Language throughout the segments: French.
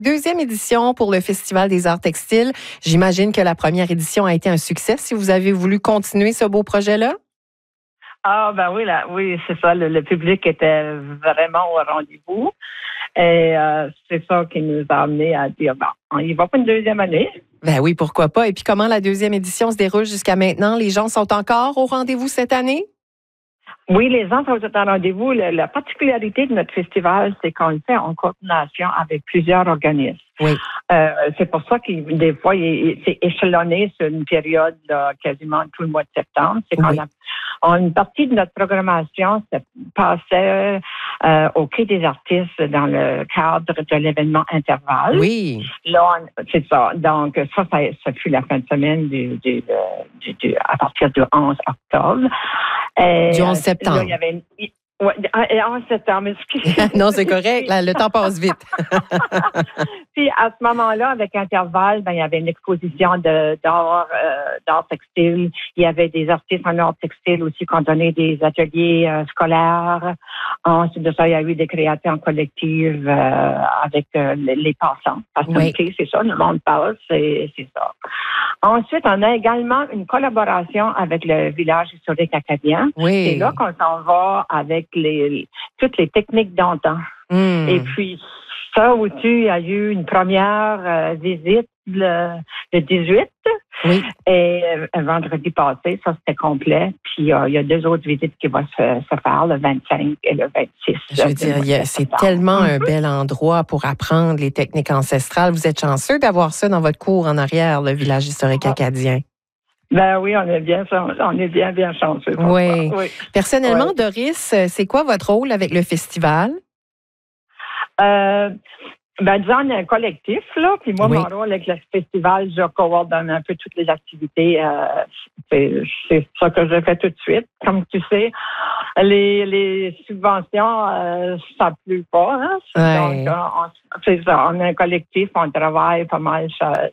Deuxième édition pour le Festival des arts textiles. J'imagine que la première édition a été un succès. Si vous avez voulu continuer ce beau projet-là? Ah, ben oui, oui, c'est ça. Le public était vraiment au rendez-vous. Et c'est ça qui nous a amené à dire, bon, on y va pour une deuxième année. Ben oui, pourquoi pas. Et puis, comment la deuxième édition se déroule jusqu'à maintenant? Les gens sont encore au rendez-vous cette année? Oui, les gens sont au rendez-vous. La particularité de notre festival, c'est qu'on le fait en coordination avec plusieurs organismes. Oui. C'est pour ça que des fois, c'est échelonné sur une période quasiment tout le mois de septembre. C'est qu'on a une partie de notre programmation se passait au Quai des artistes dans le cadre de l'événement Intervalle. Oui. Là, c'est ça. Donc, ça fut la fin de semaine à partir du 11 octobre. Du 11 septembre. Là, il y avait et 11 septembre, excusez-moi. Non, c'est correct. Le temps passe vite. Puis, à ce moment-là, avec Intervalle, il y avait une exposition d'art textile. Il y avait des artistes en art textile aussi qui ont donné des ateliers scolaires. Ensuite de ça, il y a eu des créations collectives avec les passants. Parce que c'est ça, le monde passe, c'est ça. Ensuite, on a également une collaboration avec le village historique acadien. Oui. C'est là qu'on s'en va avec toutes les techniques d'antan. Et puis, ça aussi, il y a eu une première visite le 18. Oui. Et vendredi passé, ça c'était complet. Puis il y a 2 autres visites qui vont se faire le 25 et le 26. Je veux dire, c'est tellement un bel endroit pour apprendre les techniques ancestrales. Vous êtes chanceux d'avoir ça dans votre cour en arrière, le village historique acadien. Ben oui, on est bien chanceux. Oui. Personnellement, Doris, c'est quoi votre rôle avec le festival? Disons, on a un collectif, là, puis moi, mon rôle avec le festival, je coordonne un peu toutes les activités. C'est ça que je fais tout de suite. Comme tu sais, les subventions, ça ne pleut pas. Hein? Donc, c'est ça, on a un collectif, on travaille pas mal.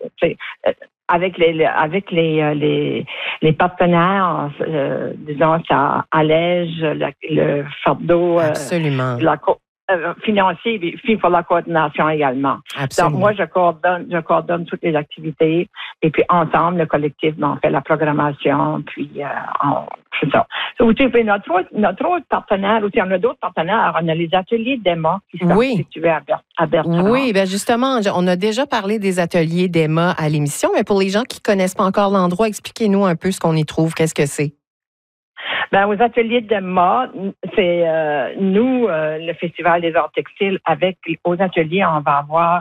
Avec les partenaires, disons, ça allège le fardeau. Absolument. Financier, puis pour la coordination également. Absolument. Donc, moi, je coordonne toutes les activités et puis ensemble, le collectif, on fait la programmation, puis c'est ça. Puis notre autre partenaire, aussi, on a d'autres partenaires, on a les ateliers d'Emma qui sont situés à Bertrand. Oui, bien justement, on a déjà parlé des ateliers d'Emma à l'émission, mais pour les gens qui ne connaissent pas encore l'endroit, expliquez-nous un peu ce qu'on y trouve, qu'est-ce que c'est? Aux ateliers d'Emma, c'est nous, le Festival des arts textiles, aux ateliers, on va avoir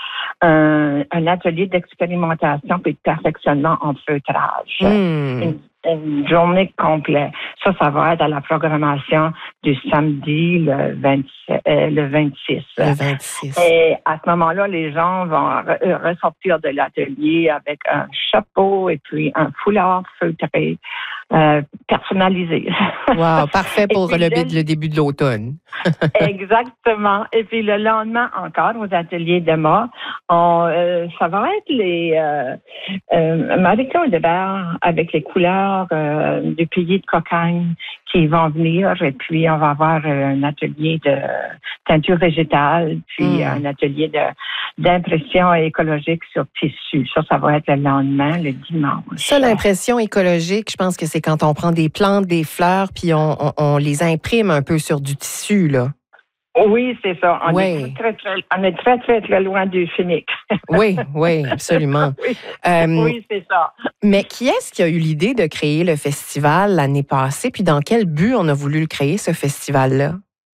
un atelier d'expérimentation et de perfectionnement en feutrage. Une journée complète. Ça va être à la programmation du samedi le 26. Le 26. Et à ce moment-là, les gens vont ressortir de l'atelier avec un chapeau et puis un foulard feutré personnalisé. Wow, parfait pour le début de l'automne. Exactement. Et puis le lendemain encore, aux ateliers d'Emma, ça va être Marie-Claude Hébert avec les couleurs du pays de Cocagne qui vont venir. Et puis, on va avoir un atelier de teinture végétale, puis un atelier d'impression écologique sur tissu. Ça va être le lendemain, le dimanche. Ça, l'impression écologique, je pense que c'est quand on prend des plantes, des fleurs, puis on les imprime un peu sur du tissu, là. Oui, c'est ça. On est très, très, très loin du chimique. Oui, absolument. Oui, c'est ça. Mais qui est-ce qui a eu l'idée de créer le festival l'année passée? Puis dans quel but on a voulu le créer, ce festival-là?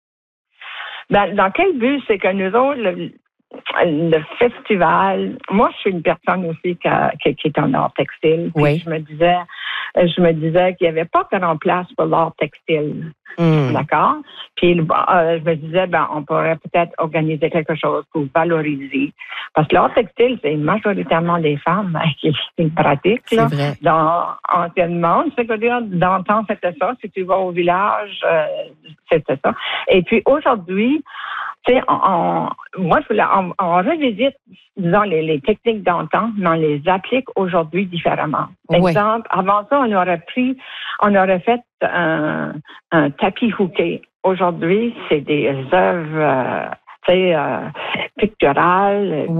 Dans quel but? C'est que nous autres, le festival, moi, je suis une personne aussi qui est en art textile. Puis je me disais qu'il n'y avait pas grand place pour l'art textile. D'accord? Puis je me disais, on pourrait peut-être organiser quelque chose pour valoriser. Parce que l'art textile, c'est majoritairement des femmes qui pratiquent. C'est vrai. Anciennement, c'est-à-dire, dans le temps, c'était ça. Si tu vas au village, c'était ça. Et puis aujourd'hui, tu sais, on revisite, disons, les techniques d'antan, mais on les applique aujourd'hui différemment. Exemple, avant ça, on aurait fait un tapis hooké. Aujourd'hui, c'est des œuvres, picturales,